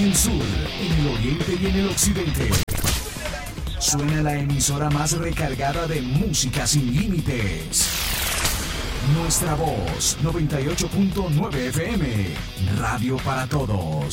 el sur, en el oriente y en el occidente. Suena la emisora más recargada de música sin límites. Nuestra voz, 98.9 FM, radio para todos.